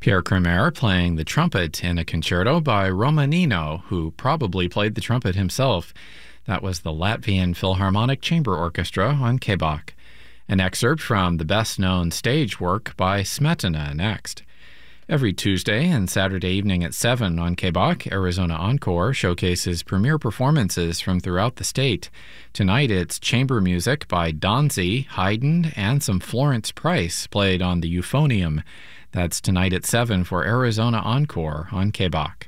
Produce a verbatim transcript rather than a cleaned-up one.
Pierre Cremer playing the trumpet in a concerto by Romanino, who probably played the trumpet himself. That was the Latvian Philharmonic Chamber Orchestra on K B A C. An excerpt from the best-known stage work by Smetana next. Every Tuesday and Saturday evening at seven on K B A C, Arizona Encore showcases premiere performances from throughout the state. Tonight it's chamber music by Donzi, Haydn, and some Florence Price played on the euphonium. That's tonight at seven for Arizona Encore on K B A C.